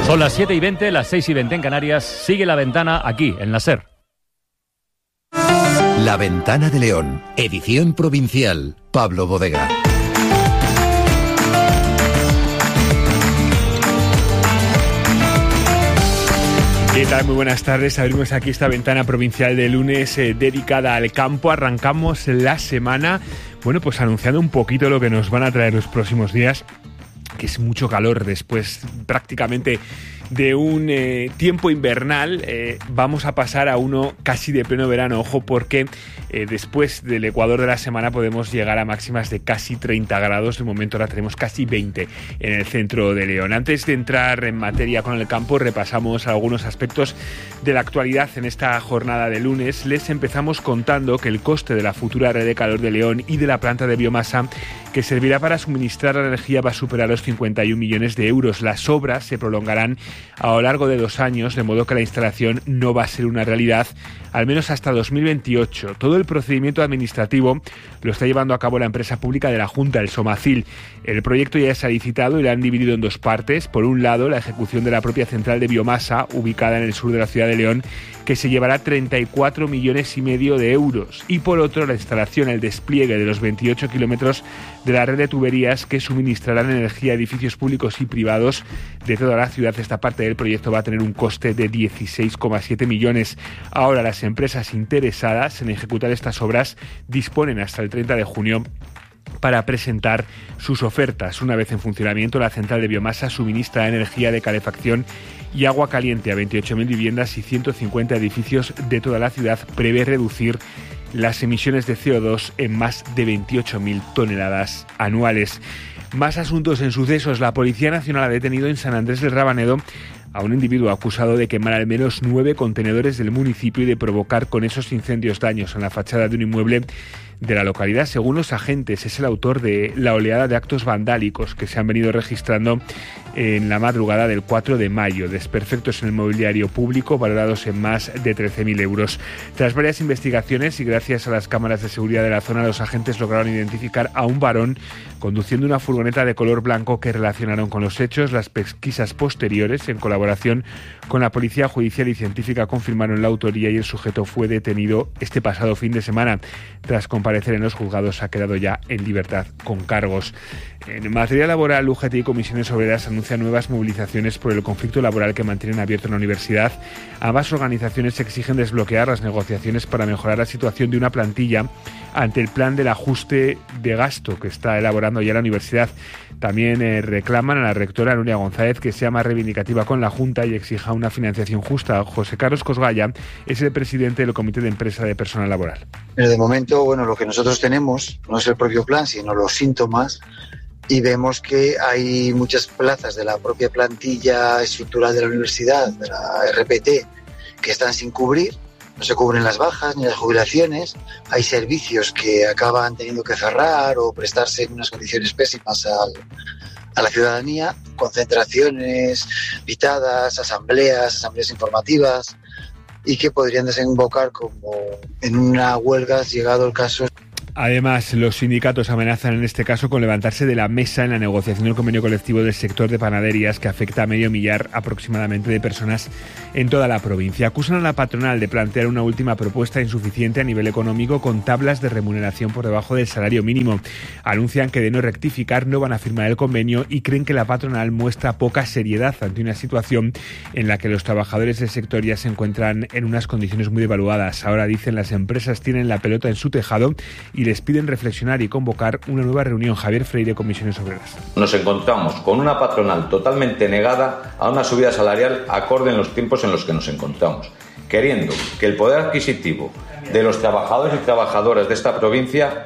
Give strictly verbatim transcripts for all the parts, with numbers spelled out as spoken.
Son las siete y veinte, las seis y veinte en Canarias. Sigue La Ventana aquí, en la SER. La Ventana de León, edición provincial. Pablo Bodega. ¿Qué tal? Muy buenas tardes. Abrimos aquí esta ventana provincial de lunes eh, dedicada al campo. Arrancamos la semana, bueno, pues anunciando un poquito lo que nos van a traer los próximos días, que es mucho calor después prácticamente de un eh, tiempo invernal. Eh, vamos a pasar a uno casi de pleno verano. Ojo, porque eh, después del ecuador de la semana podemos llegar a máximas de casi treinta grados. De momento ahora tenemos casi veinte en el centro de León. Antes de entrar en materia con el campo, repasamos algunos aspectos de la actualidad en esta jornada de lunes. Les empezamos contando que el coste de la futura red de calor de León y de la planta de biomasa que servirá para suministrar la energía va a superar los cincuenta y un millones de euros. Las obras se prolongarán a lo largo de dos años, de modo que la instalación no va a ser una realidad, al menos hasta dos mil veintiocho. Todo el procedimiento administrativo lo está llevando a cabo la empresa pública de la Junta, el Somacil. El proyecto ya se ha licitado y lo han dividido en dos partes. Por un lado, la ejecución de la propia central de biomasa, ubicada en el sur de la ciudad de León, que se llevará treinta y cuatro millones y medio de euros. Y por otro, la instalación, el despliegue de los veintiocho kilómetros de la red de tuberías que suministrarán energía a edificios públicos y privados de toda la ciudad. Esta parte del proyecto va a tener un coste de dieciséis coma siete millones. Ahora, las empresas interesadas en ejecutar estas obras disponen hasta el treinta de junio para presentar sus ofertas. Una vez en funcionamiento, la central de biomasa suministra energía de calefacción y agua caliente a veintiocho mil viviendas y ciento cincuenta edificios de toda la ciudad. Prevé reducir las emisiones de C O dos en más de veintiocho mil toneladas anuales. Más asuntos en sucesos. La Policía Nacional ha detenido en San Andrés del Rabanedo a un individuo acusado de quemar al menos nueve contenedores del municipio y de provocar con esos incendios daños en la fachada de un inmueble de la localidad. Según los agentes, es el autor de la oleada de actos vandálicos que se han venido registrando en la madrugada del cuatro de mayo. Desperfectos en el mobiliario público valorados en más de trece mil euros. Tras varias investigaciones y gracias a las cámaras de seguridad de la zona, los agentes lograron identificar a un varón conduciendo una furgoneta de color blanco que relacionaron con los hechos. Las pesquisas posteriores, en colaboración con la Policía Judicial y Científica, confirmaron la autoría y el sujeto fue detenido este pasado fin de semana. Tras comparecer en los juzgados, ha quedado ya en libertad con cargos. En materia laboral, U G T y Comisiones Obreras anuncian nuevas movilizaciones por el conflicto laboral que mantienen abierto en la universidad. Ambas organizaciones exigen desbloquear las negociaciones para mejorar la situación de una plantilla ante el plan del ajuste de gasto que está elaborando ya la universidad. También eh, reclaman a la rectora Nuria González que sea más reivindicativa con la Junta y exija una financiación justa. José Carlos Cosgaya es el presidente del Comité de Empresa de Personal Laboral. Pero de momento, bueno, lo que nosotros tenemos no es el propio plan, sino los síntomas, y vemos que hay muchas plazas de la propia plantilla estructural de la universidad, de la R P T, que están sin cubrir. No se cubren las bajas ni las jubilaciones. Hay servicios que acaban teniendo que cerrar o prestarse en unas condiciones pésimas al, a la ciudadanía. Concentraciones pitadas, asambleas, asambleas informativas, y que podrían desembocar como en una huelga, llegado el caso. Además, los sindicatos amenazan en este caso con levantarse de la mesa en la negociación del convenio colectivo del sector de panaderías, que afecta a medio millar aproximadamente de personas en toda la provincia. Acusan a la patronal de plantear una última propuesta insuficiente a nivel económico con tablas de remuneración por debajo del salario mínimo. Anuncian que de no rectificar no van a firmar el convenio y creen que la patronal muestra poca seriedad ante una situación en la que los trabajadores del sector ya se encuentran en unas condiciones muy devaluadas. Ahora, dicen, las empresas tienen la pelota en su tejado y les piden reflexionar y convocar una nueva reunión. Javier Freire, Comisiones Obreras. Nos encontramos con una patronal totalmente negada a una subida salarial acorde en los tiempos en los que nos encontramos, queriendo que el poder adquisitivo de los trabajadores y trabajadoras de esta provincia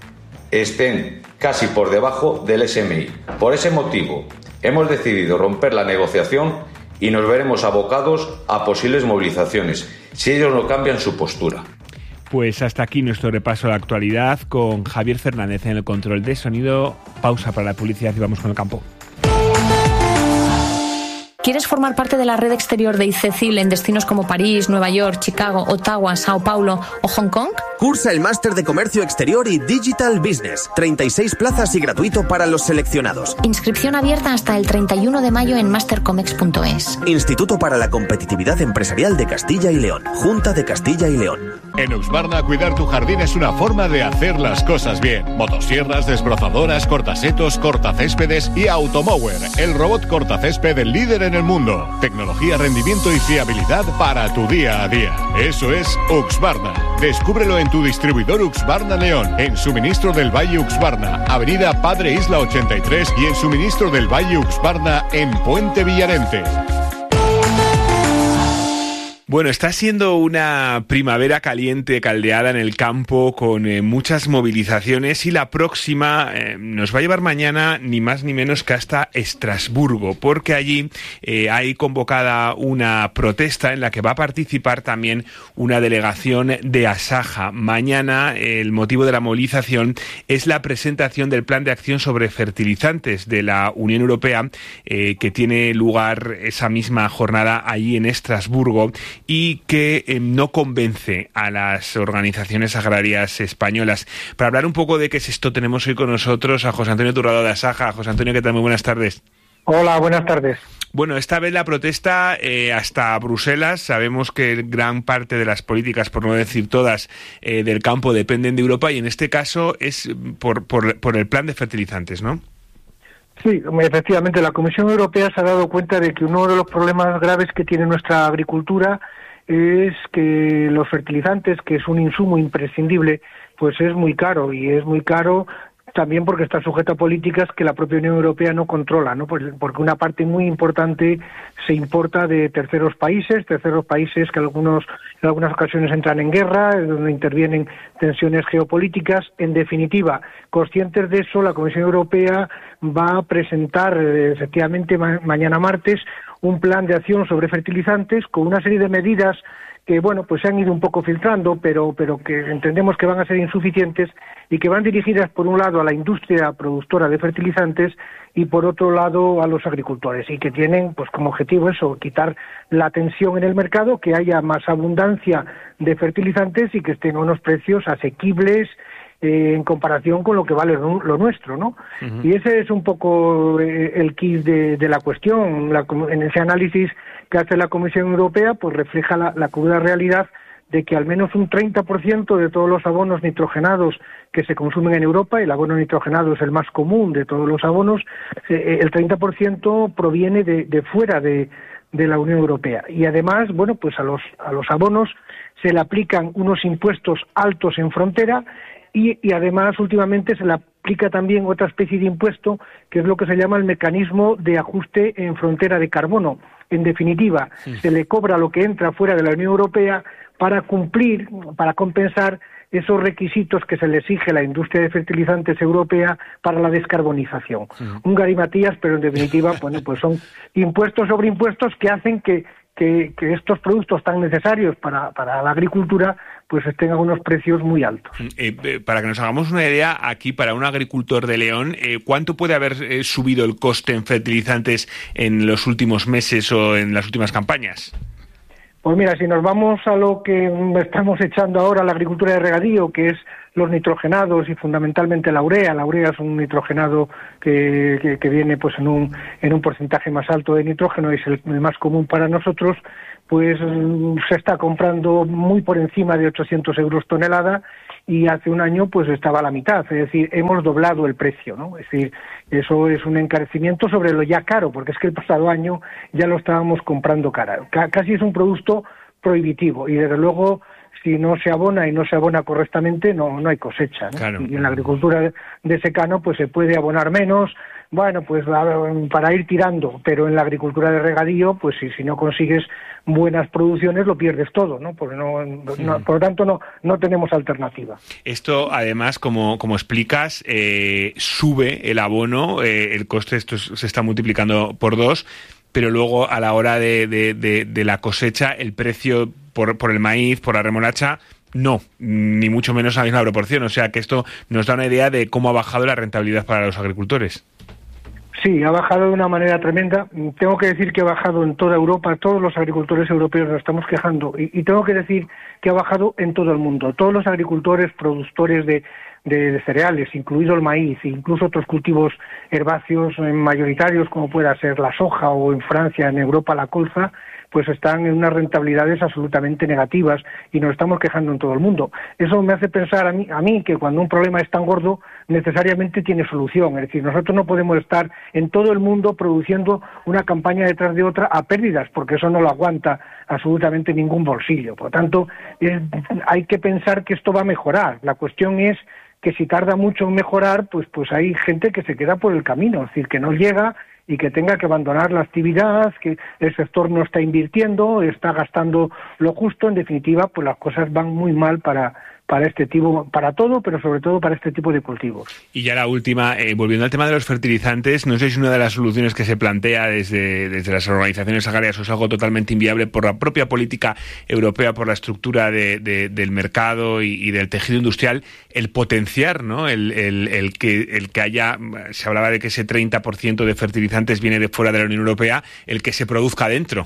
estén casi por debajo del S M I. Por ese motivo, hemos decidido romper la negociación y nos veremos abocados a posibles movilizaciones si ellos no cambian su postura. Pues hasta aquí nuestro repaso a la actualidad con Javier Fernández en el control de sonido. Pausa para la publicidad y vamos con el campo. ¿Quieres formar parte de la red exterior de ICECIL en destinos como París, Nueva York, Chicago, Ottawa, Sao Paulo o Hong Kong? Cursa el Máster de Comercio Exterior y Digital Business. treinta y seis plazas y gratuito para los seleccionados. Inscripción abierta hasta el treinta y uno de mayo en mastercomex punto es. Instituto para la Competitividad Empresarial de Castilla y León. Junta de Castilla y León. En Husqvarna, cuidar tu jardín es una forma de hacer las cosas bien. Motosierras, desbrozadoras, cortasetos, cortacéspedes y Automower, el robot cortacésped líder en el mundo. Tecnología, rendimiento y fiabilidad para tu día a día. Eso es Husqvarna. Descúbrelo en tu distribuidor Husqvarna León, en Suministro del Valle Husqvarna, Avenida Padre Isla ochenta y tres y en Suministro del Valle Husqvarna en Puente Villarente. Bueno, está siendo una primavera caliente, caldeada en el campo, con eh, muchas movilizaciones, y la próxima eh, nos va a llevar mañana ni más ni menos que hasta Estrasburgo, porque allí eh, hay convocada una protesta en la que va a participar también una delegación de Asaja. Mañana eh, el motivo de la movilización es la presentación del Plan de Acción sobre Fertilizantes de la Unión Europea, eh, que tiene lugar esa misma jornada allí en Estrasburgo, y que eh, no convence a las organizaciones agrarias españolas. Para hablar un poco de qué es esto, tenemos hoy con nosotros a José Antonio Turrado de Asaja. José Antonio, ¿qué tal? Muy buenas tardes. Hola, buenas tardes. Bueno, esta vez la protesta eh, hasta Bruselas. Sabemos que gran parte de las políticas, por no decir todas, eh, del campo dependen de Europa, y en este caso es por, por, por el plan de fertilizantes, ¿no? Sí, efectivamente, la Comisión Europea se ha dado cuenta de que uno de los problemas graves que tiene nuestra agricultura es que los fertilizantes, que es un insumo imprescindible, pues es muy caro, y es muy caro también porque está sujeto a políticas que la propia Unión Europea no controla, ¿no? Pues porque una parte muy importante se importa de terceros países, terceros países que algunos en algunas ocasiones entran en guerra, donde intervienen tensiones geopolíticas. En definitiva, conscientes de eso, la Comisión Europea va a presentar eh, efectivamente ma- mañana martes un plan de acción sobre fertilizantes con una serie de medidas que, bueno, pues se han ido un poco filtrando, pero pero que entendemos que van a ser insuficientes y que van dirigidas, por un lado, a la industria productora de fertilizantes y, por otro lado, a los agricultores, y que tienen, pues, como objetivo eso, quitar la tensión en el mercado, que haya más abundancia de fertilizantes y que estén a unos precios asequibles eh, en comparación con lo que vale lo, lo nuestro, ¿no? Uh-huh. Y ese es un poco eh, el kit de, de la cuestión. La, en ese análisis que hace la Comisión Europea, pues refleja la, la cruda realidad de que al menos un treinta por ciento de todos los abonos nitrogenados que se consumen en Europa, el abono nitrogenado es el más común de todos los abonos, eh, el treinta por ciento proviene de, de fuera de, de la Unión Europea. Y además, bueno, pues a los, a los abonos se le aplican unos impuestos altos en frontera, y, y además últimamente se le aplica también otra especie de impuesto, que es lo que se llama el mecanismo de ajuste en frontera de carbono. En definitiva, sí, se le cobra lo que entra fuera de la Unión Europea para cumplir, para compensar esos requisitos que se le exige a la industria de fertilizantes europea para la descarbonización. Sí. Un garimatías, pero en definitiva, bueno, pues son impuestos sobre impuestos que hacen que, que, que estos productos tan necesarios para, para la agricultura pues estén a unos precios muy altos. Eh, eh, para que nos hagamos una idea, aquí para un agricultor de León, eh, ¿cuánto puede haber eh, subido el coste en fertilizantes en los últimos meses o en las últimas campañas? Pues mira, si nos vamos a lo que estamos echando ahora, la agricultura de regadío, que es los nitrogenados y fundamentalmente la urea. La urea es un nitrogenado que, que, que viene pues en un en un porcentaje más alto de nitrógeno, y es el, el más común para nosotros. Pues se está comprando muy por encima de ochocientos euros tonelada, y hace un año pues estaba a la mitad, es decir, hemos doblado el precio, ¿no? Es decir, eso es un encarecimiento sobre lo ya caro, porque es que el pasado año ya lo estábamos comprando cara. C- casi es un producto prohibitivo, y desde luego si no se abona y no se abona correctamente no no hay cosecha, ¿no? Claro. Y en la agricultura de secano pues se puede abonar menos, bueno, pues para ir tirando, pero en la agricultura de regadío, pues si, si no consigues buenas producciones lo pierdes todo, ¿no? Porque no, no por lo tanto no no tenemos alternativa. Esto además, como como explicas, eh, sube el abono, eh, el coste esto se está multiplicando por dos, pero luego a la hora de, de, de, de la cosecha el precio por, por el maíz, por la remolacha, no, ni mucho menos a la misma proporción. O sea que esto nos da una idea de cómo ha bajado la rentabilidad para los agricultores. Sí, ha bajado de una manera tremenda. Tengo que decir que ha bajado en toda Europa. Todos los agricultores europeos nos estamos quejando. Y, y tengo que decir que ha bajado en todo el mundo. Todos los agricultores, productores de, de, de cereales, incluido el maíz, incluso otros cultivos herbáceos mayoritarios, como pueda ser la soja o en Francia, en Europa, la colza, pues están en unas rentabilidades absolutamente negativas y nos estamos quejando en todo el mundo. Eso me hace pensar a mí, a mí que cuando un problema es tan gordo, necesariamente tiene solución. Es decir, nosotros no podemos estar en todo el mundo produciendo una campaña detrás de otra a pérdidas, porque eso no lo aguanta absolutamente ningún bolsillo. Por lo tanto, es, hay que pensar que esto va a mejorar. La cuestión es que si tarda mucho en mejorar, pues, pues hay gente que se queda por el camino, es decir, que no llega y que tenga que abandonar la actividad, que el sector no está invirtiendo, está gastando lo justo. En definitiva, pues las cosas van muy mal para para este tipo, para todo, pero sobre todo para este tipo de cultivos. Y ya la última, eh, volviendo al tema de los fertilizantes, no sé si una de las soluciones que se plantea desde, desde las organizaciones agrarias es algo totalmente inviable por la propia política europea, por la estructura de, de, del mercado y, y del tejido industrial, el potenciar, ¿no? El, el, el, que, el que haya, se hablaba de que ese treinta por ciento de fertilizantes viene de fuera de la Unión Europea, el que se produzca dentro.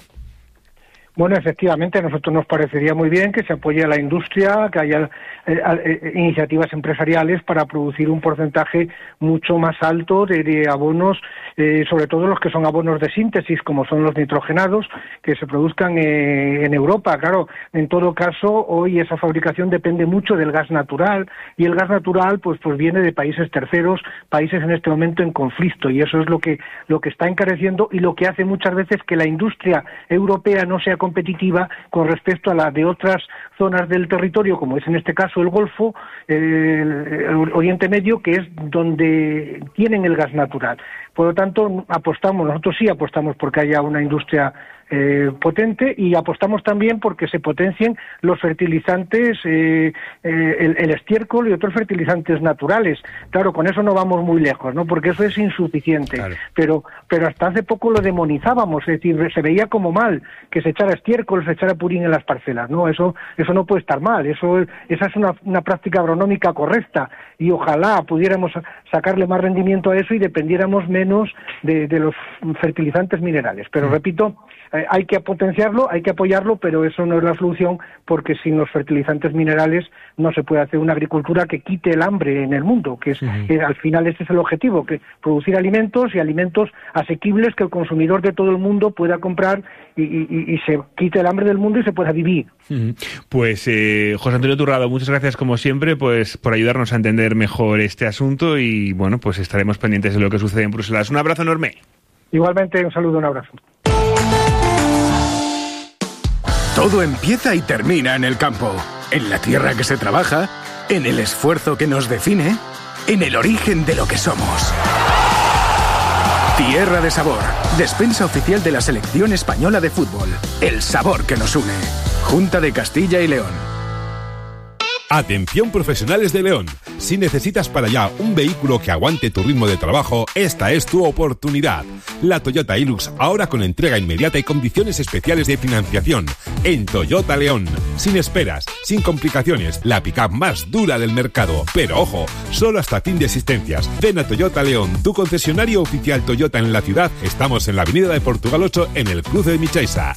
Bueno, efectivamente, a nosotros nos parecería muy bien que se apoye a la industria, que haya eh, eh, iniciativas empresariales para producir un porcentaje mucho más alto de, de abonos, eh, sobre todo los que son abonos de síntesis, como son los nitrogenados, que se produzcan eh, en Europa. Claro, en todo caso, hoy esa fabricación depende mucho del gas natural, y el gas natural pues pues viene de países terceros, países en este momento en conflicto, y eso es lo que lo que está encareciendo y lo que hace muchas veces que la industria europea no sea competitiva con respecto a la de otras zonas del territorio, como es en este caso el Golfo, eh, el Oriente Medio, que es donde tienen el gas natural. Por lo tanto, apostamos, nosotros sí apostamos porque haya una industria eh, potente, y apostamos también porque se potencien los fertilizantes, eh, eh, el, el estiércol y otros fertilizantes naturales. Claro, con eso no vamos muy lejos, ¿no? Porque eso es insuficiente. Claro. Pero, pero hasta hace poco lo demonizábamos, es decir, se veía como mal que se echara estiércol, se echara purín en las parcelas, ¿no? Eso, eso no puede estar mal. Eso, esa es una, una práctica agronómica correcta, y ojalá pudiéramos sacarle más rendimiento a eso y dependiéramos menos de, de los fertilizantes minerales. Pero repito, eh, hay que potenciarlo, hay que apoyarlo, pero eso no es la solución, porque sin los fertilizantes minerales no se puede hacer una agricultura que quite el hambre en el mundo, que es uh-huh. eh, al final ese es el objetivo, que producir alimentos y alimentos asequibles que el consumidor de todo el mundo pueda comprar y, y, y se quite el hambre del mundo y se pueda vivir. Uh-huh. Pues eh, José Antonio Turrado, muchas gracias como siempre pues por ayudarnos a entender mejor este asunto, y bueno, pues estaremos pendientes de lo que sucede en Bruselas. Un abrazo enorme. Igualmente, un saludo, un abrazo. Todo empieza y termina en el campo, en la tierra que se trabaja, en el esfuerzo que nos define, en el origen de lo que somos. Tierra de Sabor, despensa oficial de la selección española de fútbol. El sabor que nos une. Junta de Castilla y León. Atención profesionales de León. Si necesitas para allá un vehículo que aguante tu ritmo de trabajo, esta es tu oportunidad. La Toyota Hilux, ahora con entrega inmediata y condiciones especiales de financiación. En Toyota León. Sin esperas, sin complicaciones, la pick-up más dura del mercado. Pero ojo, solo hasta fin de existencias. Ven a Toyota León, tu concesionario oficial Toyota en la ciudad. Estamos en la avenida de Portugal ocho, en el cruce de Michaisa.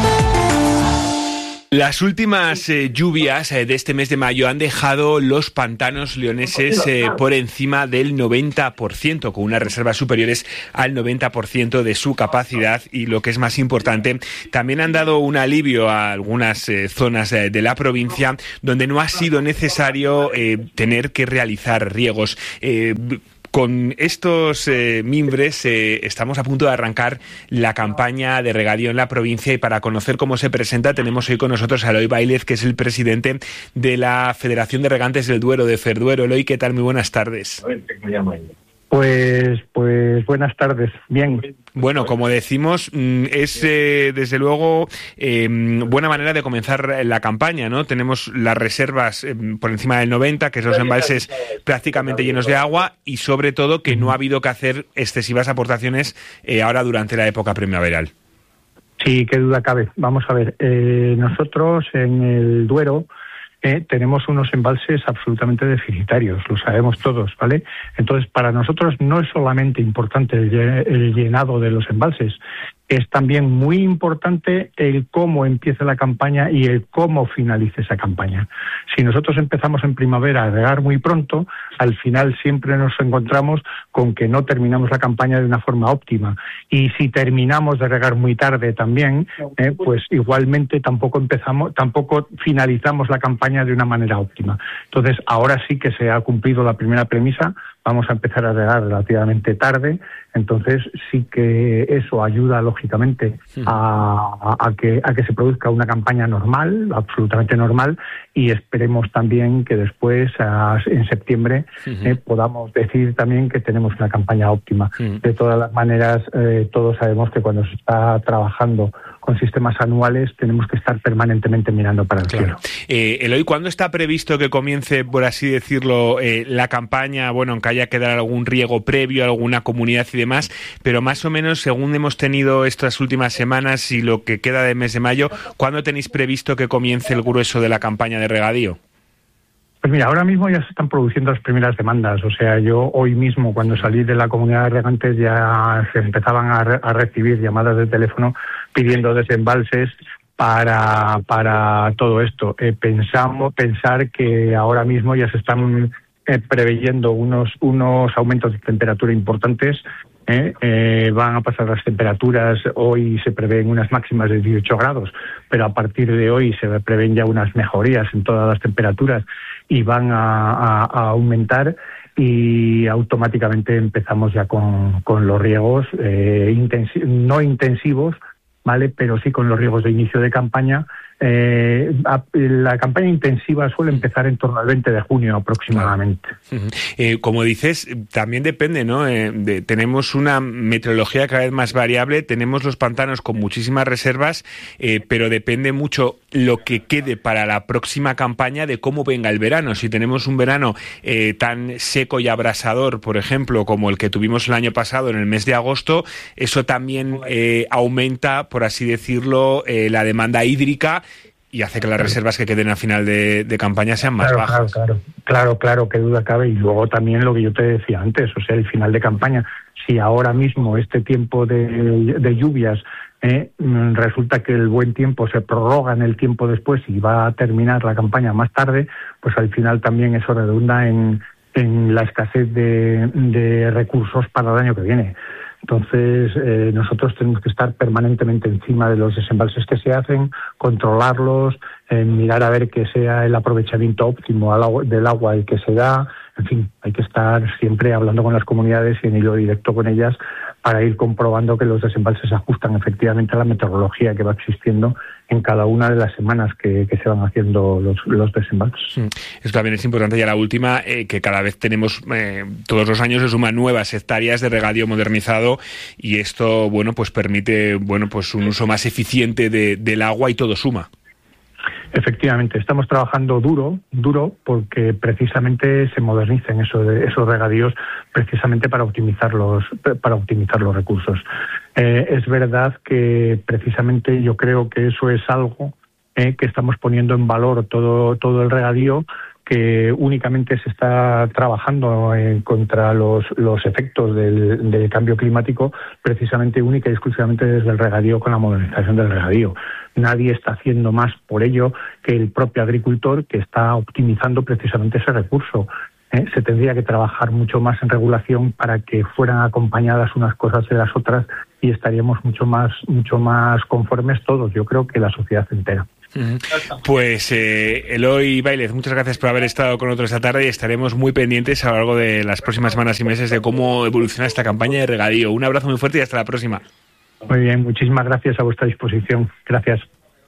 Las últimas eh, lluvias eh, de este mes de mayo han dejado los pantanos leoneses eh, por encima del noventa por ciento, con unas reservas superiores al noventa por ciento de su capacidad, y lo que es más importante, también han dado un alivio a algunas eh, zonas eh, de la provincia donde no ha sido necesario eh, tener que realizar riegos. Eh, Con estos eh, mimbres eh, estamos a punto de arrancar la campaña de regadío en la provincia, y para conocer cómo se presenta tenemos hoy con nosotros a Eloy Bailez, que es el presidente de la Federación de Regantes del Duero, de Ferduero. Eloy, ¿qué tal? Muy buenas tardes. Pues, pues buenas tardes. Bien. Bueno, como decimos, es eh, desde luego eh, buena manera de comenzar la campaña, ¿no? Tenemos las reservas eh, por encima del noventa, que son los embalses prácticamente llenos de agua, y sobre todo que no ha habido que hacer excesivas aportaciones eh, ahora durante la época primaveral. Sí, qué duda cabe. Vamos a ver, eh, nosotros en el Duero eh, tenemos unos embalses absolutamente deficitarios, lo sabemos todos, ¿vale? Entonces, para nosotros no es solamente importante el llenado de los embalses, es también muy importante el cómo empieza la campaña y el cómo finalice esa campaña. Si nosotros empezamos en primavera a regar muy pronto, al final siempre nos encontramos con que no terminamos la campaña de una forma óptima. Y si terminamos de regar muy tarde también, eh, pues igualmente tampoco empezamos, tampoco finalizamos la campaña de una manera óptima. Entonces, ahora sí que se ha cumplido la primera premisa, vamos a empezar a regar relativamente tarde, entonces sí que eso ayuda lógicamente a, a, que, a que se produzca una campaña normal, absolutamente normal, y esperemos también que después a, en septiembre eh, podamos decir también que tenemos una campaña óptima. De todas las maneras, eh, todos sabemos que cuando se está trabajando con sistemas anuales tenemos que estar permanentemente mirando para el claro. cielo. Eh, Eloy, ¿cuándo está previsto que comience, por así decirlo, eh, la campaña? Bueno, aunque haya que dar algún riego previo, alguna comunidad y demás, pero más o menos, según hemos tenido estas últimas semanas y lo que queda del mes de mayo, ¿cuándo tenéis previsto que comience el grueso de la campaña de regadío? Pues mira, ahora mismo ya se están produciendo las primeras demandas. O sea, yo hoy mismo, cuando salí de la comunidad de regantes, ya se empezaban a, re- a recibir llamadas de teléfono pidiendo desembalses para para todo esto. Eh, pensamos pensar que ahora mismo ya se están eh, preveyendo unos unos aumentos de temperatura importantes. Eh, eh, van a pasar las temperaturas, hoy se prevén unas máximas de dieciocho grados, pero a partir de hoy se prevén ya unas mejorías en todas las temperaturas y van a, a, a aumentar, y automáticamente empezamos ya con, con los riegos eh, intensi- no intensivos, ¿vale? Pero sí con los riegos de inicio de campaña. Eh, a, la campaña intensiva suele empezar en torno al veinte de junio aproximadamente. Uh-huh. Eh, como dices, también depende, ¿no? Eh, de, tenemos una meteorología cada vez más variable, tenemos los pantanos con muchísimas reservas, eh, pero depende mucho lo que quede para la próxima campaña de cómo venga el verano. Si tenemos un verano eh, tan seco y abrasador, por ejemplo, como el que tuvimos el año pasado en el mes de agosto, eso también eh, aumenta, por así decirlo, eh, la demanda hídrica y hace que las reservas que queden a final de, de campaña sean más claro, bajas. Claro, claro, claro, claro, qué duda cabe. Y luego también lo que yo te decía antes, o sea, el final de campaña. Si ahora mismo este tiempo de, de lluvias eh, resulta que el buen tiempo se prorroga en el tiempo después y va a terminar la campaña más tarde, pues al final también eso redunda en, en la escasez de, de recursos para el año que viene. Entonces, eh, nosotros tenemos que estar permanentemente encima de los desembalses que se hacen, controlarlos, eh, mirar a ver que sea el aprovechamiento óptimo al agua, del agua el que se da. En fin, hay que estar siempre hablando con las comunidades y en hilo directo con ellas para ir comprobando que los desembalses se ajustan efectivamente a la meteorología que va existiendo en cada una de las semanas que, que se van haciendo los, los desembalses. Sí. Eso también es importante. Ya la última, eh, que cada vez tenemos, eh, todos los años se suman nuevas hectáreas de regadío modernizado, y esto, bueno, pues permite, bueno, pues un uso más eficiente de, del agua, y todo suma. Efectivamente, estamos trabajando duro, duro, porque precisamente se modernicen eso de, esos regadíos, precisamente para optimizar los, para optimizar los recursos. Eh, es verdad que precisamente yo creo que eso es algo eh, que estamos poniendo en valor todo, todo el regadío, que únicamente se está trabajando eh, contra los, los efectos del, del cambio climático, precisamente única y exclusivamente desde el regadío, con la modernización del regadío. Nadie está haciendo más por ello que el propio agricultor, que está optimizando precisamente ese recurso. ¿eh? Se tendría que trabajar mucho más en regulación para que fueran acompañadas unas cosas de las otras, y estaríamos mucho más, mucho más conformes todos, yo creo que la sociedad entera. Pues eh, Eloy Bailez, muchas gracias por haber estado con nosotros esta tarde, y estaremos muy pendientes a lo largo de las próximas semanas y meses de cómo evoluciona esta campaña de regadío. Un abrazo muy fuerte y hasta la próxima. Muy bien, muchísimas gracias, a vuestra disposición. Gracias.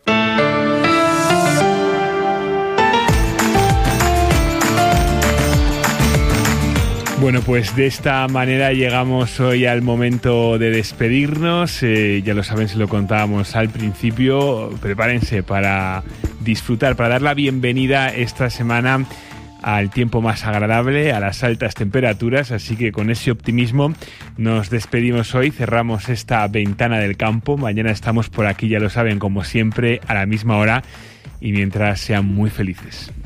Bueno, pues de esta manera llegamos hoy al momento de despedirnos. Eh, ya lo saben, se lo contábamos al principio. Prepárense para disfrutar, para dar la bienvenida esta semana al tiempo más agradable, a las altas temperaturas. Así que con ese optimismo nos despedimos hoy, cerramos esta ventana del campo. Mañana estamos por aquí, ya lo saben, como siempre, a la misma hora, y mientras, sean muy felices.